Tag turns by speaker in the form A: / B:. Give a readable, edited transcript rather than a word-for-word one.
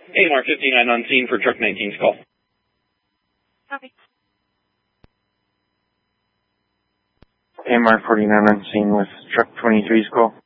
A: AMR 59 on scene for truck 19's call.
B: Copy.
C: AMR 49 on scene with truck 23's call.